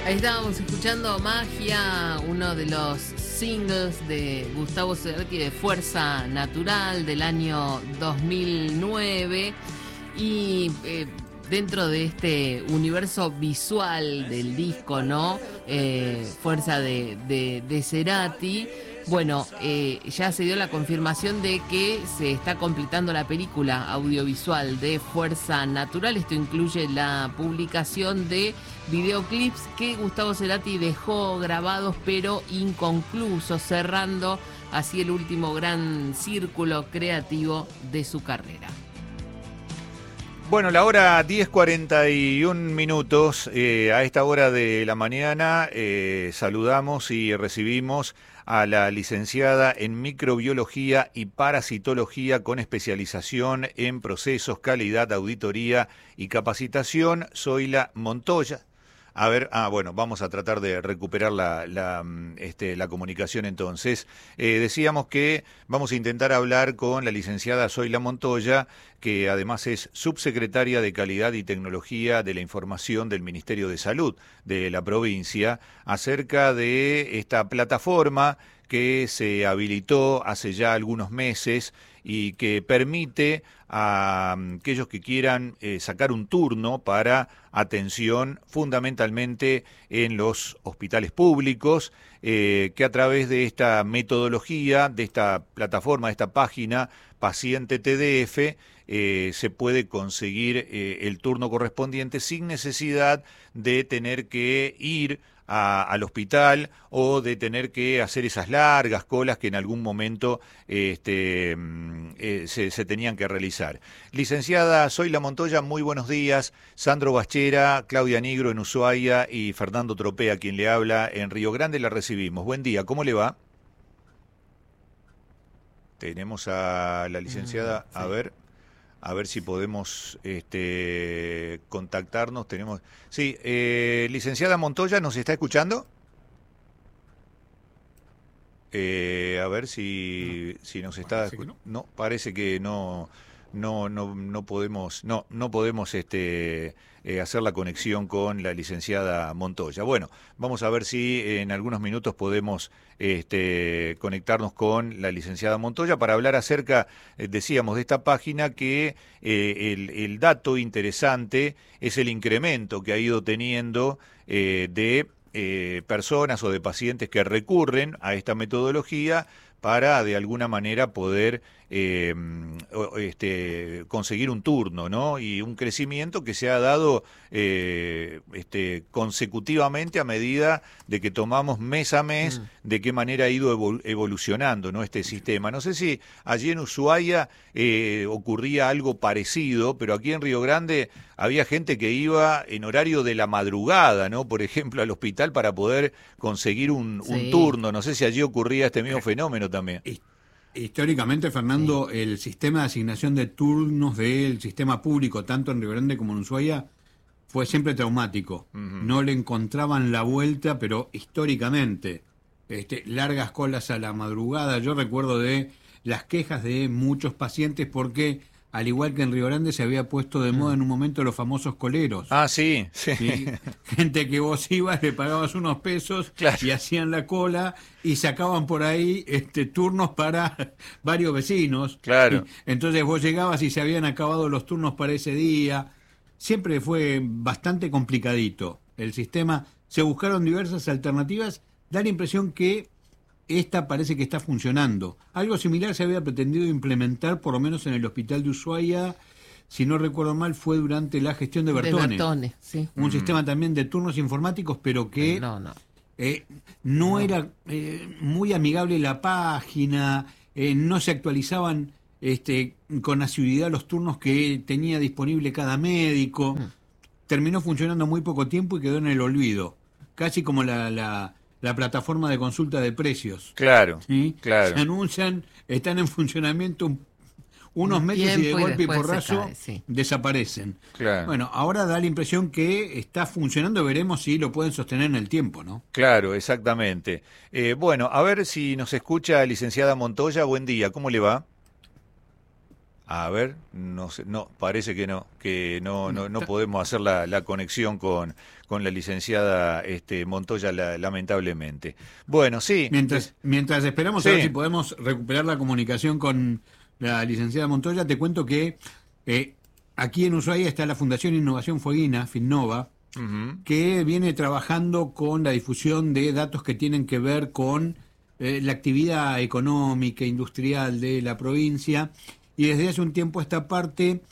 Ahí estábamos escuchando Magia, uno de los singles de Gustavo Cerati de Fuerza Natural del año 2009. Y dentro de este universo visual del disco, ¿no? Fuerza de Cerati. Bueno, ya se dio la confirmación de que se está completando la película audiovisual de Fuerza Natural. Esto incluye la publicación de videoclips que Gustavo Cerati dejó grabados pero inconclusos, cerrando así el último gran círculo creativo de su carrera. Bueno, la hora 10:41, a esta hora de la mañana saludamos y recibimos a la licenciada en microbiología y parasitología con especialización en procesos, calidad, auditoría y capacitación, Zoila Montoya. A ver, bueno, vamos a tratar de recuperar la comunicación entonces. Decíamos que vamos a intentar hablar con la licenciada Zoila Montoya, que además es subsecretaria de Calidad y Tecnología de la Información del Ministerio de Salud de la provincia, acerca de esta plataforma que se habilitó hace ya algunos meses y que permite a aquellos que quieran sacar un turno para atención fundamentalmente en los hospitales públicos, que a través de esta metodología, de esta plataforma, de esta página Paciente TDF, se puede conseguir el turno correspondiente sin necesidad de tener que ir al hospital o de tener que hacer esas largas colas que en algún momento se tenían que realizar. Licenciada Zoila Montoya, muy buenos días. Sandro Bachera, Claudia Nigro en Ushuaia y Fernando Tropea, quien le habla en Río Grande, la recibimos. Buen día, ¿cómo le va? Tenemos a la licenciada, Sí. A ver si podemos contactarnos. Sí, licenciada Montoya, ¿nos está escuchando? A ver si nos está escuchando. No, parece que no podemos hacer la conexión con la licenciada Montoya. Bueno, vamos a ver si en algunos minutos podemos conectarnos con la licenciada Montoya para hablar acerca, decíamos, de esta página que el dato interesante es el incremento que ha ido teniendo de personas o de pacientes que recurren a esta metodología para de alguna manera poder conseguir un turno, ¿no? Y un crecimiento que se ha dado consecutivamente a medida de que tomamos mes a mes de qué manera ha ido evolucionando, ¿no? Este sistema. No sé si allí en Ushuaia ocurría algo parecido, pero aquí en Río Grande había gente que iba en horario de la madrugada, ¿no? Por ejemplo, al hospital para poder conseguir un turno. No sé si allí ocurría este mismo fenómeno también. Históricamente, Fernando, el sistema de asignación de turnos del sistema público, tanto en Río Grande como en Ushuaia, fue siempre traumático. No le encontraban la vuelta, pero históricamente, largas colas a la madrugada. Yo recuerdo de las quejas de muchos pacientes porque, al igual que en Río Grande, se había puesto de moda en un momento los famosos coleros. Ah, sí. ¿Sí? Gente que vos ibas, le pagabas unos pesos, claro, y hacían la cola y sacaban por ahí turnos para varios vecinos. Claro. ¿Sí? Entonces vos llegabas y se habían acabado los turnos para ese día. Siempre fue bastante complicadito el sistema. Se buscaron diversas alternativas. Da la impresión que esta parece que está funcionando. Algo similar se había pretendido implementar, por lo menos en el hospital de Ushuaia, si no recuerdo mal, fue durante la gestión de Bertone. Sí. Un sistema también de turnos informáticos, pero que no era muy amigable la página, no se actualizaban con asiduidad los turnos que tenía disponible cada médico. Terminó funcionando muy poco tiempo y quedó en el olvido. Casi como la plataforma de consulta de precios. Claro, ¿sí? claro. Se anuncian, están en funcionamiento unos meses y de golpe y porrazo desaparecen. Claro. Bueno, ahora da la impresión que está funcionando, veremos si lo pueden sostener en el tiempo, ¿no? Claro, exactamente. Bueno, a ver si nos escucha licenciada Montoya. Buen día, ¿cómo le va? A ver, no sé, no, parece que no podemos hacer la conexión con la licenciada Montoya, lamentablemente. Bueno, sí. Mientras esperamos a ver si podemos recuperar la comunicación con la licenciada Montoya, te cuento que aquí en Ushuaia está la Fundación Innovación Fueguina, Finnova, que viene trabajando con la difusión de datos que tienen que ver con la actividad económica, industrial de la provincia. Y desde hace un tiempo esta parte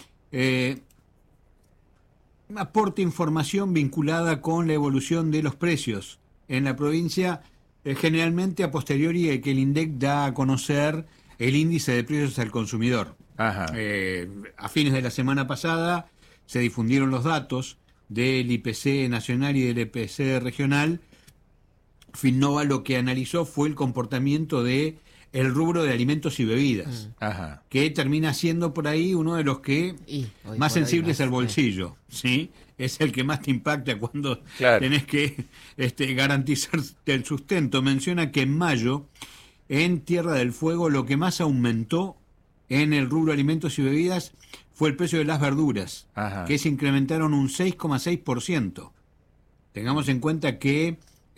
aporta información vinculada con la evolución de los precios en la provincia, generalmente a posteriori de que el INDEC da a conocer el índice de precios al consumidor. Ajá. A fines de la semana pasada se difundieron los datos del IPC nacional y del IPC regional. Finnova lo que analizó fue el comportamiento de el rubro de alimentos y bebidas, que termina siendo por ahí uno de los que más sensibles al bolsillo, ¿sí? Es el que más te impacta cuando tenés que garantizar el sustento. Menciona que en mayo, en Tierra del Fuego, lo que más aumentó en el rubro alimentos y bebidas fue el precio de las verduras, que se incrementaron un 6,6%. Tengamos en cuenta que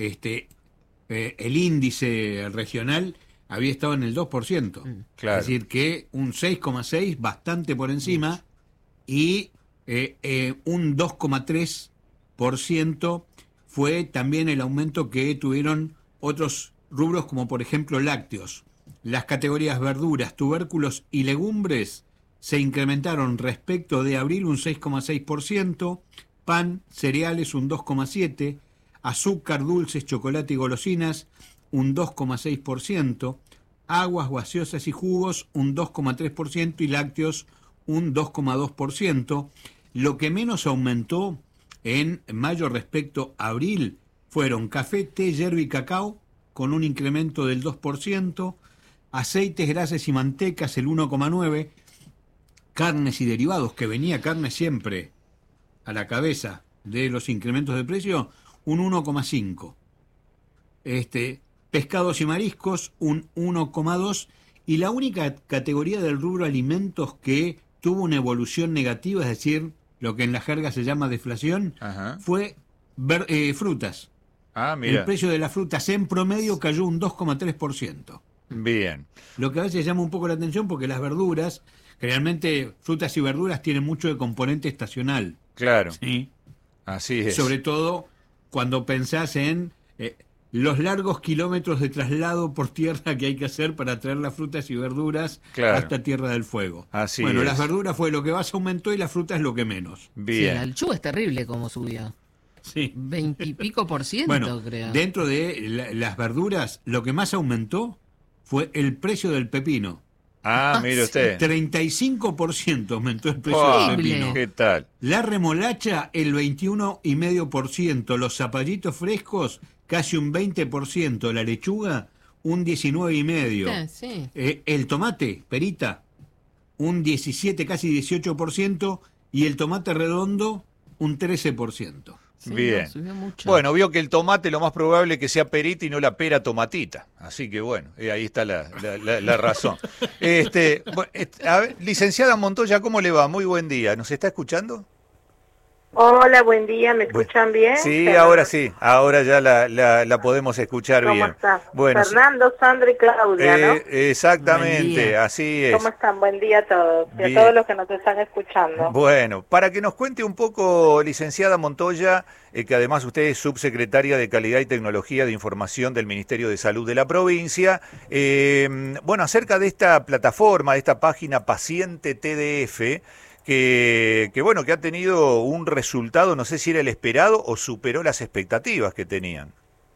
el índice regional había estado en el 2%. Claro. Es decir, que un 6,6%, bastante por encima, y un 2,3% fue también el aumento que tuvieron otros rubros, como por ejemplo lácteos. Las categorías verduras, tubérculos y legumbres se incrementaron respecto de abril un 6,6%, pan, cereales un 2,7%, azúcar, dulces, chocolate y golosinas un 2,6%, aguas, gaseosas y jugos un 2,3% y lácteos un 2,2%. Lo que menos aumentó en mayo respecto a abril fueron café, té, yerba y cacao con un incremento del 2%, aceites, grasas y mantecas el 1,9%, carnes y derivados, que venía carne siempre a la cabeza de los incrementos de precio, un 1,5%. Pescados y mariscos, un 1,2%, y la única categoría del rubro alimentos que tuvo una evolución negativa, es decir, lo que en la jerga se llama deflación, fue frutas. Mira. El precio de las frutas en promedio cayó un 2,3%. Bien. Lo que a veces llama un poco la atención porque las verduras, generalmente frutas y verduras tienen mucho de componente estacional. Claro. ¿Sí? Así es. Sobre todo cuando pensás en los largos kilómetros de traslado por tierra que hay que hacer para traer las frutas y verduras hasta Tierra del Fuego. Así bueno, es. las verduras fue lo que más aumentó y las frutas lo que menos. Bien. Sí, la lechuga es terrible como subió. Sí. 20 y pico por ciento, bueno, creo. Dentro de las verduras, lo que más aumentó fue el precio del pepino. Mire usted. 35% aumentó el precio del pepino. ¿Qué tal? La remolacha, el 21,5%. Los zapallitos frescos, casi un 20%. La lechuga, un 19,5%. Sí. El tomate, perita, un 17, casi 18%. Y el tomate redondo, un 13%. Sí, bien. Subió mucho. Bueno, vio que el tomate lo más probable es que sea perita y no la pera tomatita. Así que bueno, ahí está la razón. A ver, licenciada Montoya, ¿cómo le va? Muy buen día. ¿Nos está escuchando? Hola, buen día. ¿Me escuchan bien? Sí, ahora sí. Ahora ya la podemos escuchar bien. ¿Cómo estás? Bueno, Fernando, Sandra y Claudia, ¿no? Exactamente, así es. ¿Cómo están? Buen día a todos y Bien. a todos los que nos están escuchando. Bueno, para que nos cuente un poco, licenciada Montoya, que además usted es subsecretaria de Calidad y Tecnología de Información del Ministerio de Salud de la provincia, bueno, acerca de esta plataforma, de esta página Paciente TDF, que bueno, que ha tenido un resultado, no sé si era el esperado o superó las expectativas que tenían.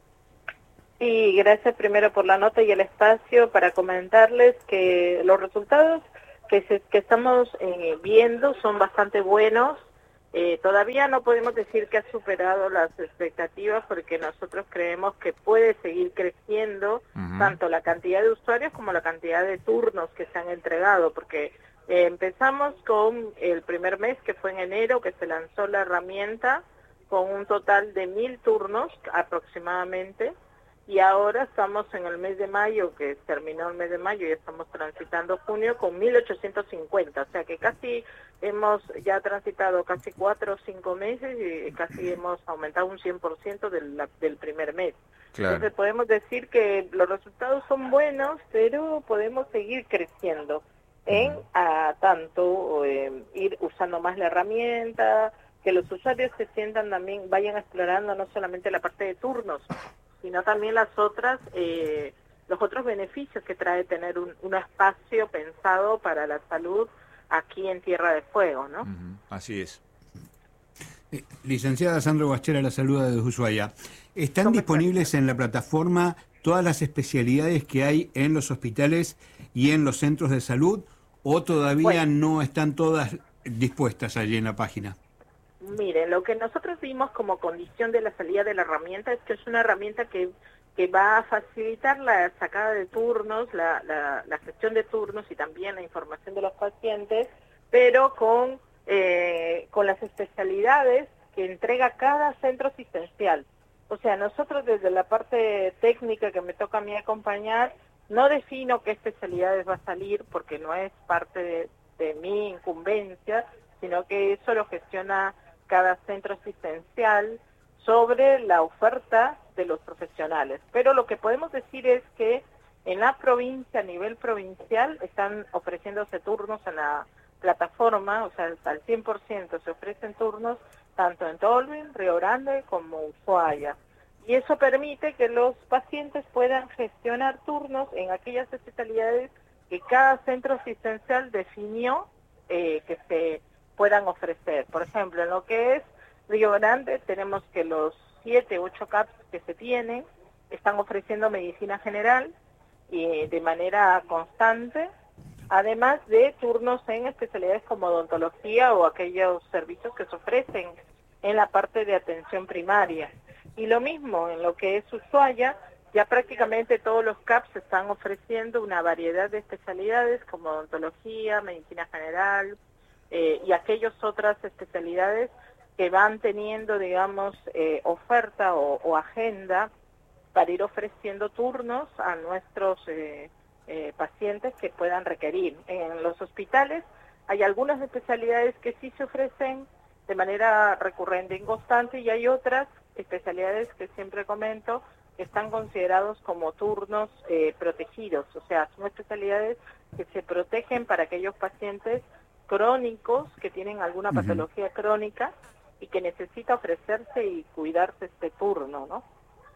Sí, gracias primero por la nota y el espacio para comentarles que los resultados que estamos viendo son bastante buenos. Todavía no podemos decir que ha superado las expectativas porque nosotros creemos que puede seguir creciendo tanto la cantidad de usuarios como la cantidad de turnos que se han entregado, porque empezamos con el primer mes, que fue en enero, que se lanzó la herramienta con un total de 1.000 turnos aproximadamente, y ahora estamos en el mes de mayo, que terminó el mes de mayo y estamos transitando junio con 1.850, o sea que casi hemos ya transitado casi 4 o 5 meses y casi hemos aumentado un 100% del primer mes. Claro. Entonces podemos decir que los resultados son buenos, pero podemos seguir creciendo en tanto ir usando más la herramienta, que los usuarios se sientan también, vayan explorando no solamente la parte de turnos, sino también los otros beneficios que trae tener un espacio pensado para la salud aquí en Tierra de Fuego, ¿no? Así es. Licenciada Sandra Guachera, la saluda desde Ushuaia. ¿Están disponibles en la plataforma todas las especialidades que hay en los hospitales y en los centros de salud, o todavía no están todas dispuestas allí en la página? Miren, lo que nosotros vimos como condición de la salida de la herramienta es que es una herramienta que va a facilitar la sacada de turnos, la gestión de turnos y también la información de los pacientes, pero con las especialidades que entrega cada centro asistencial. O sea, nosotros desde la parte técnica que me toca a mí acompañar, no defino qué especialidades va a salir porque no es parte de mi incumbencia, sino que eso lo gestiona cada centro asistencial sobre la oferta de los profesionales. Pero lo que podemos decir es que en la provincia, a nivel provincial, están ofreciéndose turnos en la plataforma, o sea, al 100% se ofrecen turnos tanto en Tolwyn, Río Grande como Ushuaia. Y eso permite que los pacientes puedan gestionar turnos en aquellas especialidades que cada centro asistencial definió que se puedan ofrecer. Por ejemplo, en lo que es Río Grande, tenemos que los 7 u 8 CAPs que se tienen están ofreciendo medicina general y de manera constante, además de turnos en especialidades como odontología o aquellos servicios que se ofrecen en la parte de atención primaria. Y lo mismo en lo que es Ushuaia, ya prácticamente todos los CAPs están ofreciendo una variedad de especialidades como odontología, medicina general y aquellas otras especialidades que van teniendo, digamos, oferta o agenda para ir ofreciendo turnos a nuestros pacientes que puedan requerir. En los hospitales hay algunas especialidades que sí se ofrecen de manera recurrente y constante, y hay otras especialidades que siempre comento que están considerados como turnos protegidos, o sea, son especialidades que se protegen para aquellos pacientes crónicos que tienen alguna patología crónica y que necesita ofrecerse y cuidarse este turno, ¿no?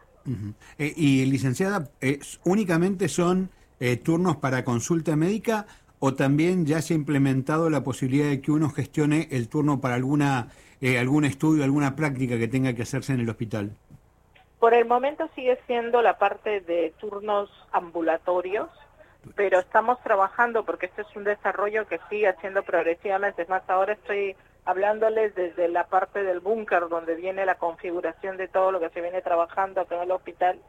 Y licenciada, ¿únicamente son turnos para consulta médica o también ya se ha implementado la posibilidad de que uno gestione el turno para algún estudio, alguna práctica que tenga que hacerse en el hospital? Por el momento sigue siendo la parte de turnos ambulatorios, pero estamos trabajando porque este es un desarrollo que sigue haciendo progresivamente. Es más, ahora estoy hablándoles desde la parte del búnker, donde viene la configuración de todo lo que se viene trabajando acá en el hospital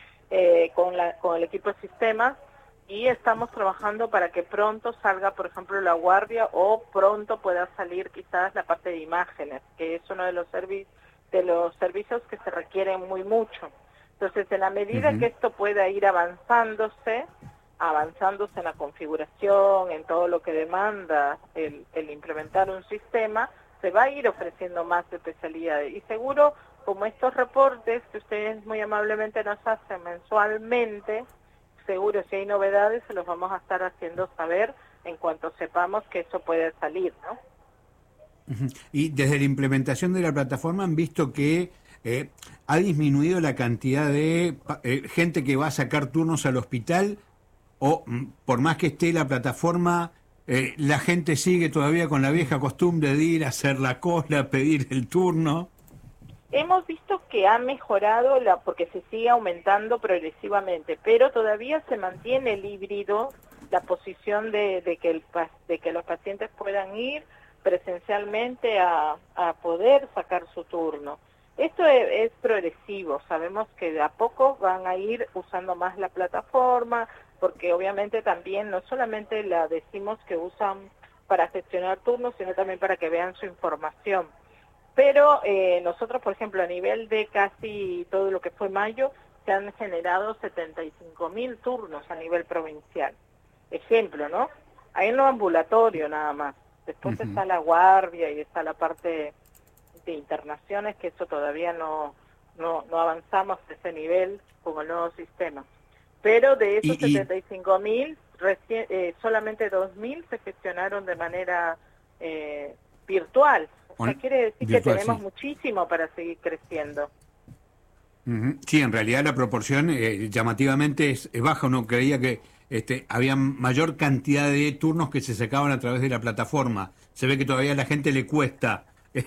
con el equipo de sistemas, y estamos trabajando para que pronto salga, por ejemplo, la guardia, o pronto pueda salir quizás la parte de imágenes, que es uno de los servicios que se requieren muy mucho. Entonces, en la medida que esto pueda ir avanzándose en la configuración, en todo lo que demanda el implementar un sistema, se va a ir ofreciendo más especialidades. Y seguro, como estos reportes que ustedes muy amablemente nos hacen mensualmente, seguro si hay novedades se los vamos a estar haciendo saber en cuanto sepamos que eso puede salir, ¿no? Y desde la implementación de la plataforma han visto que ha disminuido la cantidad de gente que va a sacar turnos al hospital, o por más que esté la plataforma, la gente sigue todavía con la vieja costumbre de ir a hacer la cola, pedir el turno. Hemos visto que ha mejorado porque se sigue aumentando progresivamente, pero todavía se mantiene el híbrido, la posición de que los pacientes puedan ir presencialmente a poder sacar su turno. Esto es progresivo, sabemos que de a poco van a ir usando más la plataforma, porque obviamente también no solamente la decimos que usan para gestionar turnos, sino también para que vean su información. Pero nosotros, por ejemplo, a nivel de casi todo lo que fue mayo, se han generado 75.000 turnos a nivel provincial. Ejemplo, ¿no? Ahí en lo ambulatorio nada más. Después está la guardia y está la parte de internaciones, que eso todavía no avanzamos a ese nivel con el nuevo sistema. Pero de esos 75.000, solamente 2.000 se gestionaron de manera virtual. O sea, quiere decir virtual, que tenemos muchísimo para seguir creciendo. Sí, en realidad la proporción llamativamente es baja. Uno creía que había mayor cantidad de turnos que se sacaban a través de la plataforma. Se ve que todavía a la gente le cuesta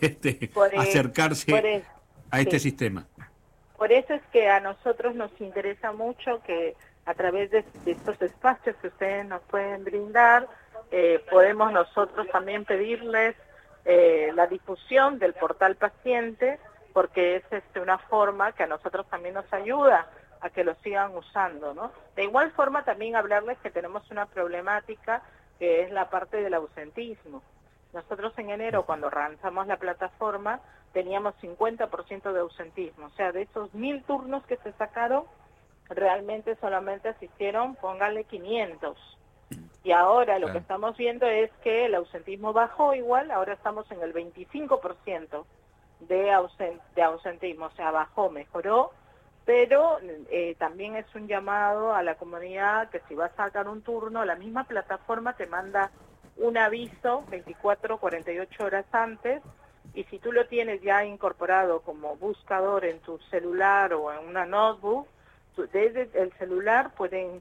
acercarse a este sistema. Por eso es que a nosotros nos interesa mucho que a través de estos espacios que ustedes nos pueden brindar, podemos nosotros también pedirles la difusión del portal paciente, porque es una forma que a nosotros también nos ayuda a que lo sigan usando, ¿no? De igual forma también hablarles que tenemos una problemática que es la parte del ausentismo. Nosotros en enero, cuando lanzamos la plataforma, teníamos 50% de ausentismo. O sea, de esos 1.000 turnos que se sacaron, realmente solamente asistieron, pónganle 500. Y ahora lo que estamos viendo es que el ausentismo bajó igual, ahora estamos en el 25% de ausentismo, o sea, bajó, mejoró, pero también es un llamado a la comunidad que si va a sacar un turno, la misma plataforma te manda un aviso 24, 48 horas antes, y si tú lo tienes ya incorporado como buscador en tu celular o en una notebook, desde el celular pueden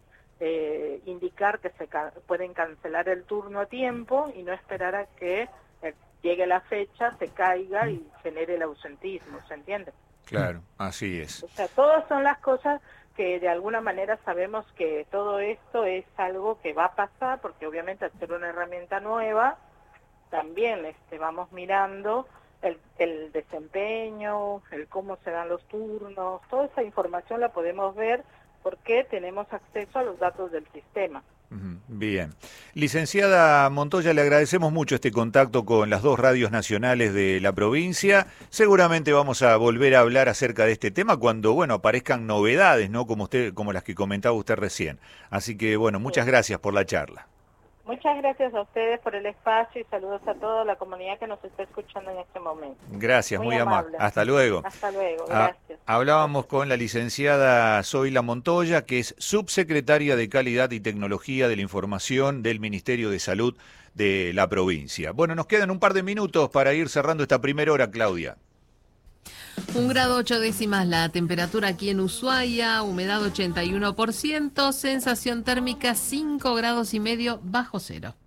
indicar que pueden cancelar el turno a tiempo y no esperar a que llegue la fecha, se caiga y genere el ausentismo, ¿se entiende? Claro, así es. O sea, todas son las cosas que de alguna manera sabemos que todo esto es algo que va a pasar, porque obviamente al ser una herramienta nueva, también vamos mirando el desempeño, el cómo se dan los turnos, toda esa información la podemos ver porque tenemos acceso a los datos del sistema. Bien. Licenciada Montoya, le agradecemos mucho este contacto con las dos radios nacionales de la provincia. Seguramente vamos a volver a hablar acerca de este tema cuando, bueno, aparezcan novedades, ¿no? Como las que comentaba usted recién. Así que, bueno, muchas gracias por la charla. Muchas gracias a ustedes por el espacio y saludos a toda la comunidad que nos está escuchando en este momento. Gracias, muy amable. Hasta luego. Hasta luego, gracias. Hablábamos con la licenciada Zoila Montoya, que es subsecretaria de Calidad y Tecnología de la Información del Ministerio de Salud de la provincia. Bueno, nos quedan un par de minutos para ir cerrando esta primera hora, Claudia. 1 grado 8 décimas la temperatura aquí en Ushuaia, humedad 81%, sensación térmica 5 grados y medio bajo cero.